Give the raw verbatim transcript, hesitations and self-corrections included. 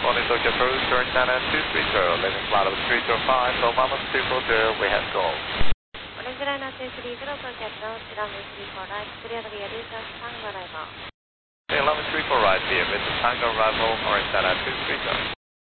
morning Tokyo Cruise, turn China two three zero, landing flight of three zero five, so Mama two four zero, we have go. Orange Liner two three zero, Tokyo approach, runway three four right, clear the Ariza Tango arrival. eleven three four right, via Mister Tango arrival, Orange Liner two three zero.